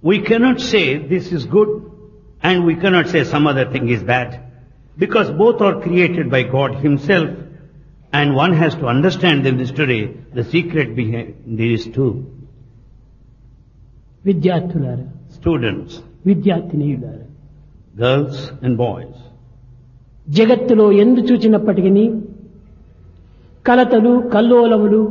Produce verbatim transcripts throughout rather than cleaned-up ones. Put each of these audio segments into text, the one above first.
We cannot say this is good and we cannot say some other thing is bad, because both are created by God Himself, and one has to understand the mystery, the secret behind these two. విద్యార్థులారా, Students, విద్యార్థినీయులారా, girls and boys, జగత్తులో ఎందు చూచినప్పటికీ కలతలు కల్లోలములు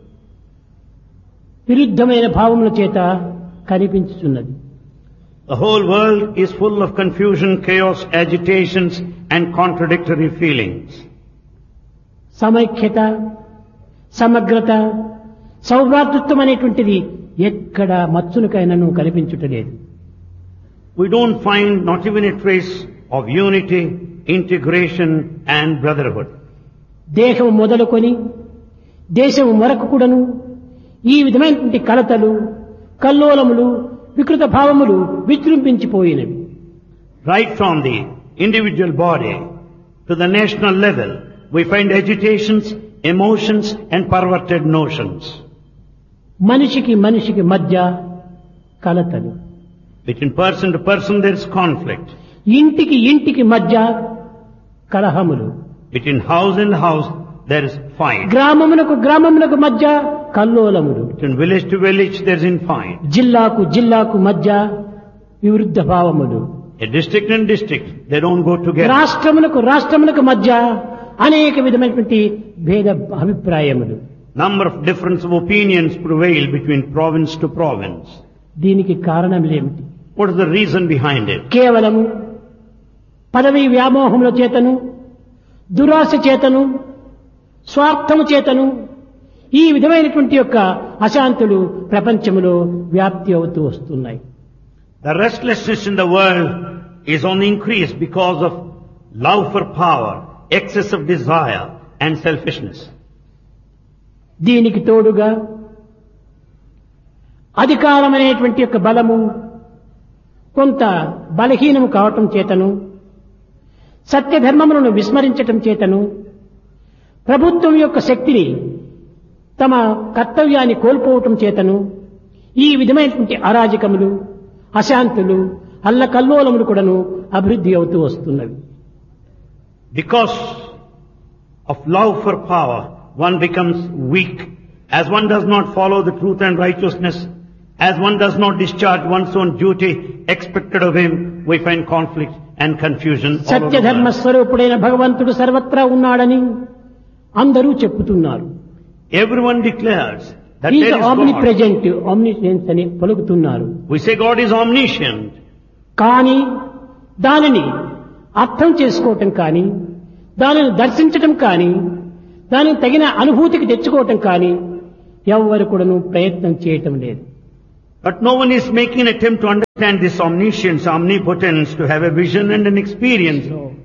విరుద్ధమైన భావముల చేత కనిపించుచున్నది. the whole world is full of confusion, chaos, agitations and contradictory feelings. సమైక్యత, సమగ్రత, సౌభ్రాతృత్వం అనేటువంటిది ఎక్కడ మచ్చునికైనాను కనిపించుటలేదు. We don't find not even a trace of unity, integration and brotherhood. దేహము మొదలుకొని దేశము వరకు కూడాను ఈ విధమైనటువంటి కలతలు కల్లోలములు వికృత భావములు విజృంభించిపోయినవి. Right from the individual body to the national level, we find agitations, emotions and perverted notions. మనిషికి మనిషికి మధ్య కలతలు, Between person to person there is conflict. ఇంటికి ఇంటికి మధ్య కలహములు, Between house and house there is fight. గ్రామమునకు గ్రామమునకు మధ్య కల్లోలములు, Between village to village there is infight. జిల్లాకు జిల్లాకు మధ్య విరుద్ధ భావములు, A district and district, they don't go together. రాష్ట్రమునకు రాష్ట్రమునకు మధ్య అనేక విధమైనటువంటి భేద అభిప్రాయములు. Number of difference of opinions prevail between province to province. దీనికి కారణములేమిటి? What is the reason behind it? కేవలము పదవీ వ్యామోహముల చేతను, దురాశ చేతను, స్వార్థము చేతను ఈ విధమైనటువంటి యొక్క అశాంతులు ప్రపంచములో వ్యాప్తి అవుతూ వస్తున్నాయి. The restlessness in the world is on the increase because of love for power, excessive desire and selfishness. దీనికి తోడుగా అధికారం అనేటువంటి యొక్క బలము కొంత బలహీనము కావటం చేతను, సత్యధర్మములను విస్మరించటం చేతను, ప్రభుత్వం యొక్క శక్తిని తమ కర్తవ్యాన్ని కోల్పోవటం చేతను ఈ విధమైనటువంటి అరాజకములు, అశాంతులు, అల్లకల్లోలములు కూడాను అభివృద్ధి అవుతూ వస్తున్నవి. Because of love for power, one becomes weak. As one does not follow the truth and righteousness, as one does not discharge one's own duty expected of him, we find conflict and confusion all over the సత్యధర్మ world. స్వరూపుడైన భగవంతుడు సర్వత్రా ఉన్నాడని అందరూ చెప్పుతున్నారు. Everyone declares that is there is omni God. Present, ఆమ్నిసెన్స్ అని పలుకుతున్నారు. We say God is omniscient. కానీ దానిని అర్థం చేసుకోవటం కానీ, దానిని దర్శించటం కానీ, దానికి తగిన అనుభూతికి తెచ్చుకోవటం కానీ ఎవ్వరు కూడాను ప్రయత్నం చేయటం లేదు. But no one is making an attempt to understand this omniscience, omnipotence, to have a vision and an experience.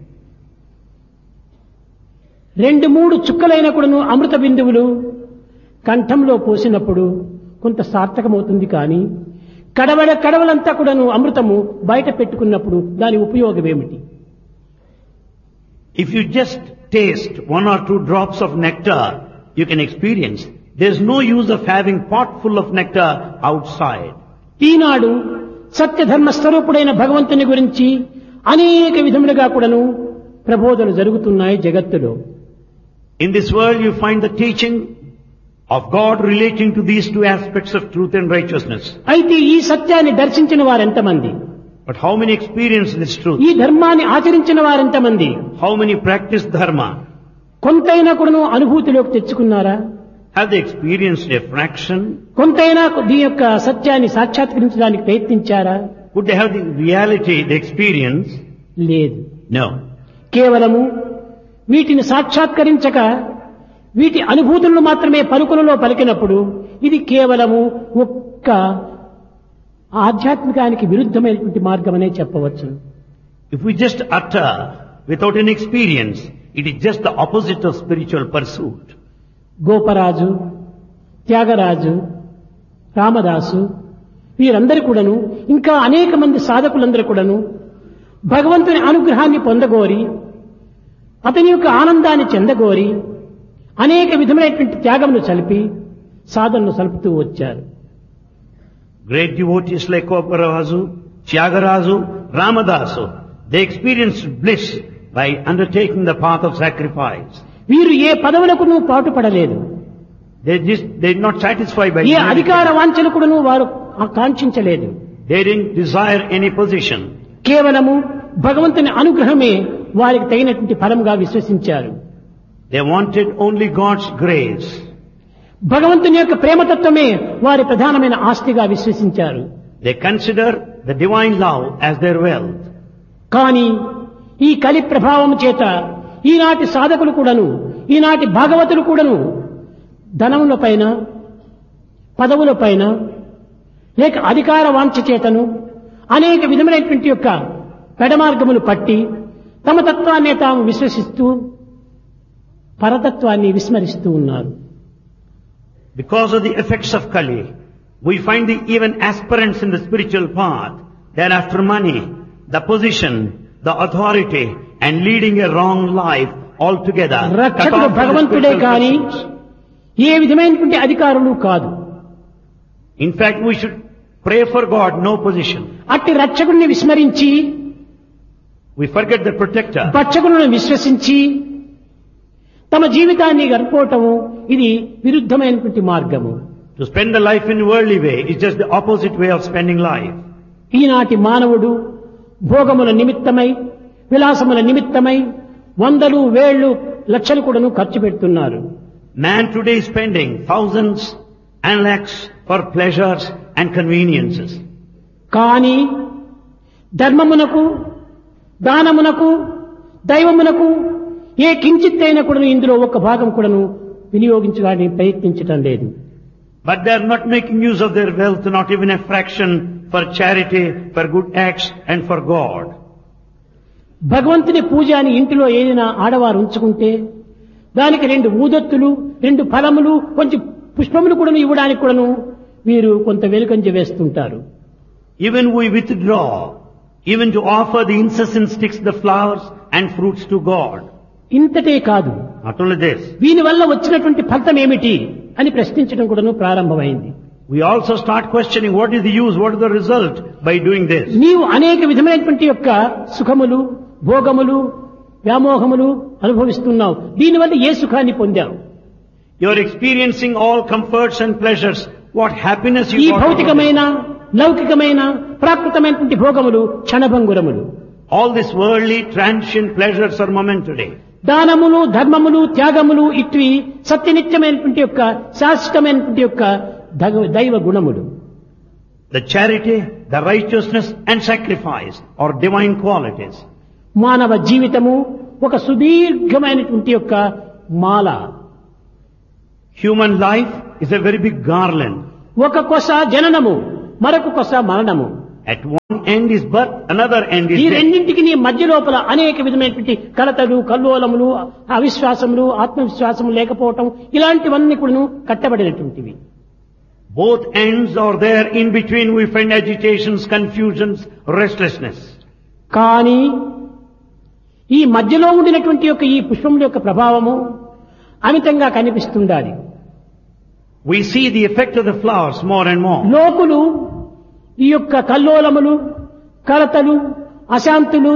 రెండు మూడు చుక్కలైన కూడాను అమృత బిందువులు కంఠంలో పోసినప్పుడు కొంత సార్థకమవుతుంది కానీ కడవడ కడవలంతా కూడాను అమృతము బయట పెట్టుకున్నప్పుడు దాని ఉపయోగం ఏమిటి? If you just taste one or two drops of nectar, you can experience. There's no use of having pot full of nectar outside. ఈనాడు సత్యధర్మ స్వరూపుడైన భగవంతుని గురించి అనేక విధములుగా కూడాను ప్రబోధనలు జరుగుతున్నాయి జగత్తులో. In this world you find the teaching of God relating to these two aspects of truth and righteousness. అయితే ఈ సత్యాన్ని దర్శించిన వారెంతమంది? But how many experience this truth? ఈ ధర్మాన్ని ఆచరించిన వారెంతమంది? How many practice dharma? కొంతైనా కూడాను అనుభూతిలోకి తెచ్చుకున్నారా? Have they experienced a fraction? కొంతైనా దీని యొక్క సత్యాన్ని సాక్షాత్కరించడానికి ప్రయత్నించారా? Would they have the reality, the experience? లేదు. No. కేవలము వీటిని సాక్షాత్కరించక వీటి అనుభూతులను మాత్రమే పలుకులలో పలికినప్పుడు ఇది కేవలము ఒక్క ఆధ్యాత్మికానికి విరుద్ధమైనటువంటి మార్గమనే చెప్పవచ్చు. If we just utter without an experience, it is just the opposite of spiritual pursuit. Goparaju, Tyagaraju, Ramadasu వీరందరూ కూడాను ఇంకా అనేక మంది సాధకులందరూ కూడాను భగవంతుని అనుగ్రహాన్ని పొందగోరి అతని యొక్క ఆనందాన్ని చెందగోరి అనేక విధమైనటువంటి త్యాగమును చలిపి సాధనను సలుపుతూ వచ్చారు. Great devotees like Koparazu, Tyagarazu, Ramadasu, they experienced bliss by undertaking the path of sacrifice. వీరు ఏ పదవులకును పాటుపడలేదు. They just, they did not satisfy by ఏ అధికార వాంఛనకుడును వారు కాంక్షించలేదు. They didn't desire any position. కేవలము భగవంతుని అనుగ్రహమే వారికి తగినటువంటి ఫలంగా విశ్వసించారు. They wanted only God's grace. భగవంతుని యొక్క ప్రేమతత్వమే వారి ప్రధానమైన ఆస్తిగా విశ్వసించారు. They consider the divine love as their wealth. కానీ ఈ కలి ప్రభావం చేత ఈనాటి సాధకులు కూడాను, ఈనాటి భాగవతులు కూడాను ధనముల పైన, పదవుల పైన, లేక అధికార వాంఛ చేతను అనేక విధములైనటువంటి యొక్క పెడమార్గములు పట్టి తమ తత్వాన్ని తాము విశ్వసిస్తూ పరతత్వాన్ని విస్మరిస్తూ ఉన్నారు. Because of the effects of Kali, we find the even aspirants in the spiritual path, they are after money, the position, the authority, and leading a wrong life altogether. రక్షకుడు భగవంతుడే కానీ ఏ విధమైనటువంటి అధికారులు కాదు. In fact, we should pray for God, no position. అట్టి రక్షకుడిని విస్మరించి, we forget the protector. రక్షకులను విశ్వసించి తమ జీవితాన్ని గడుపుకోవటము ఇది విరుద్ధమైనటువంటి మార్గము. To spend the life in worldly way is just the opposite way of spending life. ఈనాటి మానవుడు భోగముల నిమిత్తమై, విలాసముల నిమిత్తమై వందలు, వేళ్లు, లక్షలు కూడాను ఖర్చు పెడుతున్నారు. Man today is spending thousands and lakhs for pleasures and conveniences. కానీ ధర్మమునకు, దానమునకు, దైవమునకు ఏ కించిత్తైనా కూడాను ఇందులో ఒక భాగం కూడాను వినియోగించడానికి ప్రయత్నించటం లేదు. But they are not making use of their wealth, not even a fraction for charity, for good acts and for God. భగవంతుని పూజ అని ఇంటిలో ఏదైనా ఆడవారు ఉంచుకుంటే దానికి రెండు ఊదొత్తులు, రెండు ఫలములు, కొంచెం పుష్పములు కూడాను ఇవ్వడానికి కూడాను వీరు కొంత వెలుకంజ వేస్తుంటారు. Even we withdraw, even to offer the incense sticks, the flowers and fruits to God. ఇంతటే కాదు, Not only this, దీని వల్ల వచ్చినటువంటి ఫలితం ఏమిటి అని ప్రశ్నించడం కూడాను ప్రారంభమైంది. we also start questioning what is the use, what is the result by doing this. నీవు అనేక విధమైనటువంటి యొక్క సుఖములు, భోగములు, వ్యామోహములు అనుభవిస్తున్నావు. దీనివల్ల ఏ సుఖాన్ని పొందావు? You are experiencing all comforts and pleasures. What happiness ఈ you got? భౌతికమైన, లౌకికమైన, ప్రాకృతమైనటువంటి భోగములు క్షణభంగురములు. All these worldly transient pleasures are momentary. దానములు, ధర్మములు, త్యాగములు ఇట్వి సత్యనిత్యమైనటువంటి యొక్క శాశ్వతమైనటువంటి యొక్క దగ- దైవ గుణములు. The charity, the righteousness and sacrifice are divine qualities. మానవ జీవితము ఒక సుదీర్ఘమైనటువంటి యొక్క మాల. Human life is a very big garland. ఒక కొస జననము, మరొక కొస మరణము. At one end is birth, another end is ఈ death. రెండింటికి నీ మధ్య లోపల అనేక విధమైనటువంటి కలతలు, కల్లోలములు, అవిశ్వాసములు, ఆత్మవిశ్వాసము లేకపోవటం ఇలాంటివన్నీ కూడా కట్టబడినటువంటివి. Both ends are there. In between we find agitations, confusions, restlessness. కానీ ఈ మధ్యలో ఉండినటువంటి యొక్క ఈ పుష్పముల యొక్క ప్రభావము అమితంగా కనిపిస్తుండాలి. We see the effect of the flowers more and more. లోకులు ఈ యొక్క కల్లోలములు, కలతలు, అశాంతులు,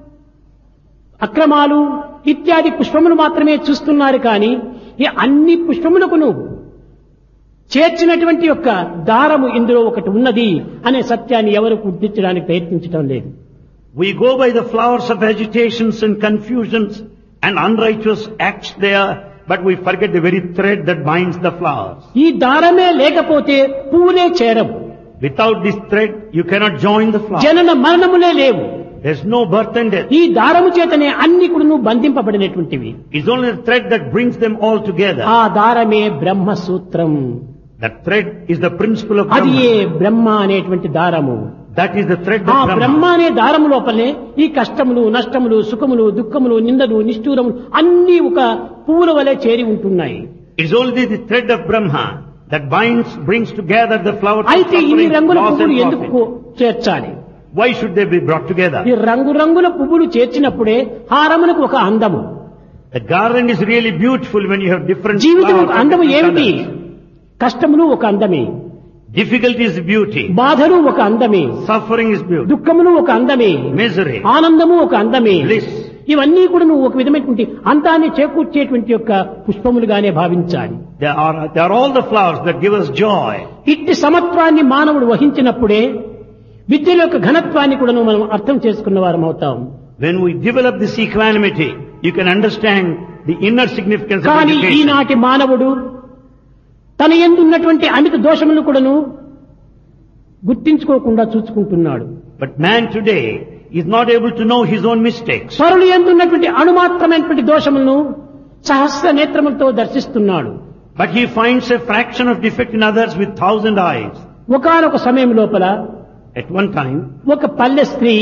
అక్రమాలు ఇత్యాది పుష్పములు మాత్రమే చూస్తున్నారు. కానీ ఈ అన్ని పుష్పములకును చేర్చినటువంటి యొక్క దారము ఇందులో ఒకటి ఉన్నది అనే సత్యాన్ని ఎవరు గుర్తించడానికి ప్రయత్నించడం లేదు. We go by the flowers of agitations and confusions and unrighteous acts there, but we forget the very thread that binds the flowers. ఈ దారమే లేకపోతే పువ్వులే చేరవు. Without this thread, you cannot join the flower. జనన మరణములే లేవు. There's no birth and death. ఈ దారము చేతనే అన్ని కూడా బంధింపబడినటువంటివి. It's only the thread that brings them all together. ఆ దారమే బ్రహ్మ సూత్రం. That thread is the principle of అది ఏ Brahma. బ్రహ్మ అనేటువంటి దారము. That is the thread ఆ of బ్రహ్మ Brahma. అనే దారము లోపలే ఈ కష్టములు, నష్టములు, సుఖములు, దుఃఖములు, నిందలు, నిష్ఠూరములు అన్ని ఒక పువ్వుల వలె చేరి ఉంటున్నాయి. It's only the thread of Brahma that binds, brings together the flowers of అయితే ఇన్ని suffering, రంగుల loss పువ్వులు and ఎందుకు profit. చేర్చాలి? Why should they be brought together? ఈ రంగురంగుల పువ్వులు చేర్చినప్పుడే హారమునకు ఒక అందము. The garland is really beautiful when you have different జీవితం flowers ఒక of అందము different ఏమిటి? colors. కష్టములు ఒక అందమే. Difficulty is beauty. బాధలు ఒక అందమే, Suffering is beauty. దుఃఖములు ఒక అందమే, Misery. ఆనందము ఒక అందమే. Bliss. ఇవన్నీ కూడా నువ్వు ఒక విధమైనటువంటి అందాన్ని చేకూర్చేటువంటి యొక్క పుష్పములుగానే భావించాలి. They are, they are all the flowers that give us joy. ఇట్టి సమత్వాన్ని మానవుడు వహించినప్పుడే విద్యల యొక్క ఘనత్వాన్ని కూడా మనం అర్థం చేసుకున్న వారం అవుతాం. When we develop this equanimity, you can understand the inner significance of కానీ education. ఈనాటి మానవుడు తన యందు ఉన్నటువంటి అమిత దోషములను కూడాను గుర్తించుకోకుండా చూసుకుంటున్నాడు. But man today is not able to know his own mistakes. పరులు యందు ఉన్నటువంటి అణుమాత్రమైనటువంటి దోషములను సహస్ర నేత్రములతో దర్శిస్తున్నాడు. But he finds a fraction of defect in others with thousand eyes. ఒకానొక సమయం లోపల At one time, ఒక పల్లె స్త్రీ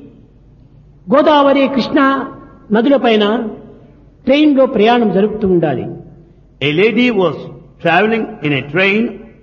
గోదావరి కృష్ణ నదుల పైన ట్రైన్ లో ప్రయాణం జరుపుతూ ఉండాలి. a lady was traveling in a train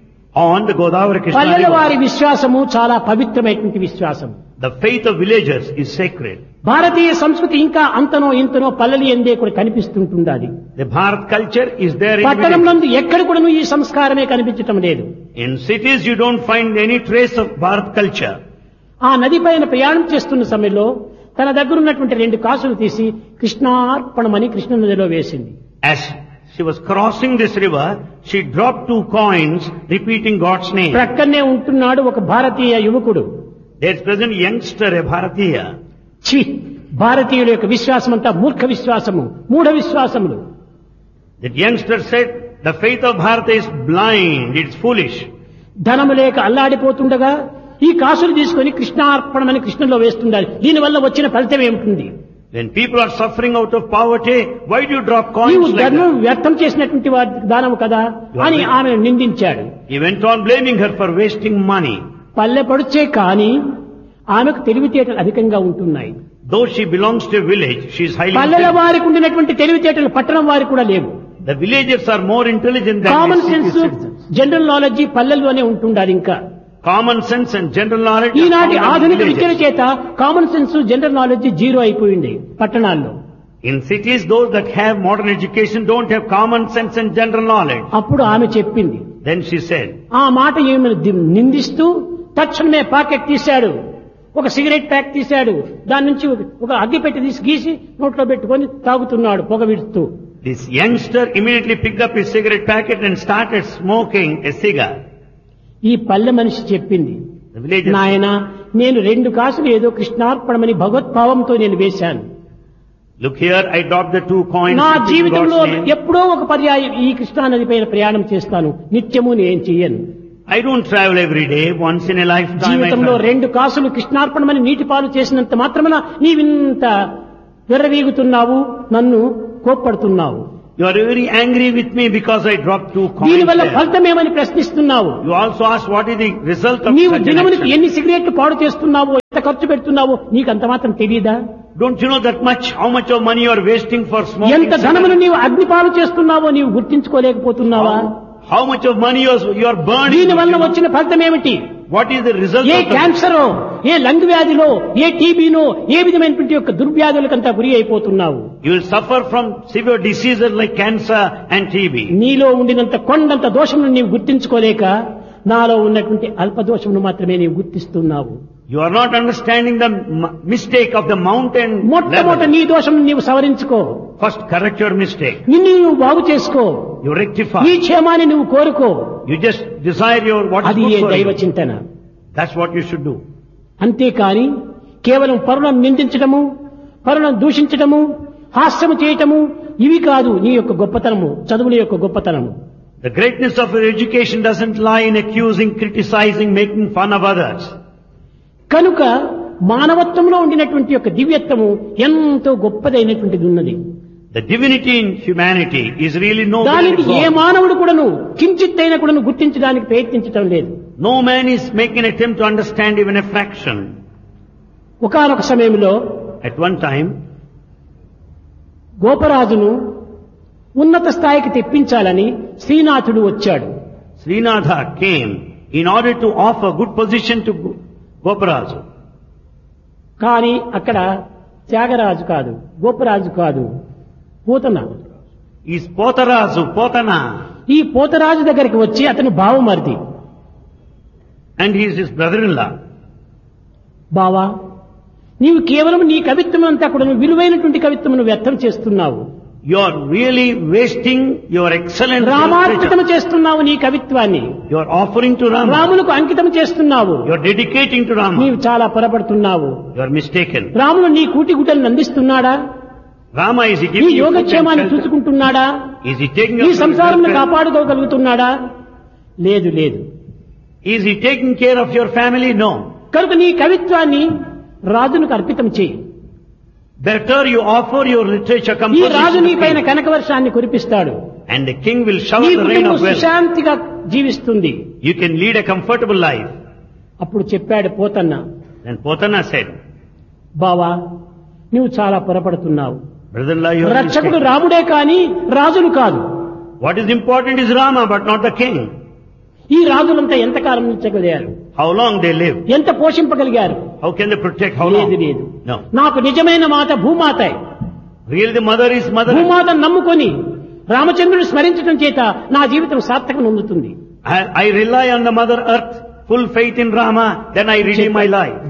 on the Godavari Krishna పల్లెల వారి river. విశ్వాసము చాలా పవిత్రమైనటువంటి విశ్వాసం. The faith of villagers is sacred. భారతీయ సంస్కృతి ఇంకా అంతనో ఇంతనో పల్లెలు ఎందే కూడా కనిపిస్తుంటుండాలి. The Bharat culture is there in పట్టణం villages. నందు ఎక్కడ కూడాను ఈ సంస్కారమే కనిపించటం లేదు. In cities you don't find any trace of Bharat culture. ఆ నది పైన ప్రయాణం చేస్తున్న సమయంలో తన దగ్గర ఉన్నటువంటి రెండు కాసులు తీసి కృష్ణార్పణమని కృష్ణ నదిలో వేసింది. As she was crossing this river, she dropped two coins repeating God's name. ప్రక్కనే ఉంటున్నాడు ఒక భారతీయ యువకుడు. There is present youngster, a Bharatiya. ఛీ, భారతీయుల యొక్క విశ్వాసం అంతా మూర్ఖ విశ్వాసము, మూఢ విశ్వాసములు. That youngster said, the faith of Bharata is blind, it's foolish. ధనము లేక అల్లాడిపోతుండగా ఈ కాసులు తీసుకొని కృష్ణార్పణమని కృష్ణలో వేస్తుండాలి. దీనివల్ల వచ్చిన ఫలితం ఏమిటి? When people are suffering out of poverty, why do you drop నీవు coins like ధర్మం that? వ్యర్థం చేసినటువంటి వారి దానము కదా అని ఆమెను నిందించాడు. He went on blaming her for wasting money. పల్లె పడుచే కానీ ఆమెకు తెలివితేటలు అధికంగా ఉంటున్నాయి. Though she belongs to a village, she is highly పల్లెల intelligent. వారికి ఉండినటువంటి తెలివితేటలు పట్టణం వారికి కూడా లేవు. The villagers are more intelligent than common the city sense, citizens. General knowledge పల్లెల్లోనే ఉంటుండాలి. ఇంకా Common sense and general knowledge are ఈనాటి found in ఆధునిక విద్యల villages. చేత common sense, general knowledge zero అయిపోయింది పట్టణాల్లో. In cities, those that have modern education don't have common sense and general knowledge. అప్పుడు ఆమె చెప్పింది, Then she said, ఆ మాట ఏమని ది- నిందిస్తూ తక్షణమే పాకెట్ తీశాడు, ఒక సిగరెట్ ప్యాక్ తీశాడు, దాని నుంచి ఒక- ఒక అగ్గి పెట్టి తీసి గీసి నోట్లో పెట్టుకొని తాగుతున్నాడు పొగ విడుతూ. this youngster immediately picked up his cigarette packet and started smoking a cigar. ఈ పల్లె మనిషి చెప్పింది, The villagers, నాయనా నేను రెండు కాసులు ఏదో కృష్ణార్పణమని భగవద్భావంతో నేను వేశాను. look here, I dropped the two coins. నా repeating జీవితంలో God's name. ఎప్పుడో ఒక పర్యాయం ఈ కృష్ణా నది పైన ప్రయాణం చేస్తాను, నిత్యము నేను చెయ్యను. I don't travel every day, once in a lifetime. I జీవితంలో travel. రెండు కాసులు కృష్ణార్పణమని నీటి పాలు చేసినంత మాత్రమున నీవింత విర్రవీగుతున్నావు, నన్ను కోప్పడుతున్నావు. You are very angry with me because I dropped two coins దీనివల్ల there. ఫలితమేమని ప్రశ్నిస్తున్నావు. You also ask what is the result of నీవు such an దినమునికి action. ఎన్ని సిగరెట్లు పాడు చేస్తున్నావో, ఎంత ఖర్చు పెడుతున్నావో నీకు అంత మాత్రం తెలియదా? Don't you know that much, how much of money you are wasting for smoking? ఎంత ధనమును cigarettes? నీవు అగ్నిపాలు చేస్తున్నావో నీవు గుర్తించుకోలేకపోతున్నావా? How, how much of money you are, you are burning? దీని Don't వల్ల you know? వచ్చిన ఫలితం ఏమిటి? What is the result A of the... క్యాన్సరో, A lung వ్యాధిలో, ఏ టీబీనో, ఏ విధమైనటువంటి యొక్క దుర్వ్యాధులకంతా గురి అయిపోతున్నావు. You will suffer from severe diseases like cancer and T B. నీలో ఉండినంత కొండంత దోషమును నీవు గుర్తించుకోలేక నాలో ఉన్నటువంటి అల్ప దోషమును మాత్రమే నీవు గుర్తిస్తున్నావు. You are not understanding the m- mistake of the mountain మొట్టమొదట level. నీ దోషం నీవు సవరించుకో, First correct your mistake. నిన్ను నువ్వు బాగు చేసుకో, You rectify. నీ క్షేమాన్ని నువ్వు కోరుకో. You just desire your what is అది ఏ good for దైవ you. చింతన. That's what you should do. అంతేకాని కేవలం పరులను నిందించడము, పరులను దూషించడము, హాస్యము చేయటము ఇవి కాదు నీ యొక్క గొప్పతనము, చదువుల యొక్క గొప్పతనము. The greatness of your education doesn't lie in accusing, criticizing, making fun of others. కనుక మానవత్వంలో ఉండినటువంటి యొక్క దివ్యత్వము ఎంతో గొప్పదైనటువంటిది ఉన్నది. The divinity in humanity is really noble. and దానికి ఏ exalted. మానవుడు కూడాను కించిత్తైనా కూడాను గుర్తించడానికి ప్రయత్నించటం లేదు. No man is making an attempt to understand even a fraction. ఒకానొక సమయంలో At one time, గోపరాజును ఉన్నత స్థాయికి తెప్పించాలని శ్రీనాథుడు వచ్చాడు. Srinatha came in order to offer good position to Go- Goparaja. కానీ అక్కడ త్యాగరాజు కాదు, గోపరాజు కాదు, పూతన. Is Potarazu, Potana. ఈ పోతరాజు దగ్గరికి వచ్చి అతను భావమరిది. and he is his brother-in-law. బావా, నీవు కేవలం నీ కవిత్వం అంతా కూడా విలువైనటువంటి కవిత్వమును వ్యర్థం చేస్తున్నావు. You are really wasting your excellent రామార్పితం literature. చేస్తున్నావు నీ కవిత్వాన్ని. You are offering to Rama. రాములకు అంకితం చేస్తున్నావు. You are dedicating to Rama. నీవు చాలా పొరపడుతున్నావు. You are mistaken. రాముడు నీ కూటి గుడ్డలను అందిస్తున్నాడా? Rama, is he నీ giving you food and యోగక్షేమాన్ని shelter? చూసుకుంటున్నాడా? Is he taking నీ up your సంసారంను welfare? కాపాడుకోగలుగుతున్నాడా? లేదు లేదు. Is he taking care of your family? No. కనుక నీ కవిత్వాన్ని రాజునికి అర్పితం చేయి. Better you offer your literature ఈ composition రాజు to నీ పైన king, కనకవర్షాన్ని కురిపిస్తాడు. and the king will shower నీ the rain కుటుంబం of wealth. సుశాంతిగా జీవిస్తుంది. You can lead a comfortable life. అప్పుడు చెప్పాడు పోతన్న, Then Potana said, బావా నువ్వు చాలా పొరపడుతున్నావు. brother-in-law, you are రక్షకుడు mistaken. రాముడే కాని రాజులు కాదు. What is important is Rama, but not the king. ఈ రాజులంతా ఎంతకాలం ఉంచగలిగారు? How long they live. ఎంత పోషింపగలిగారు? How can they protect? How లేదు long? లేదు. No. నాకు నిజమైన మాత భూమాత. Really the mother is mother. భూమాతను నమ్ముకొని రామచంద్రుడు స్మరించడం చేత నా జీవితం సార్థకం పొందుతుంది. I, I rely on the mother earth, full faith in Rama, then I redeem my life.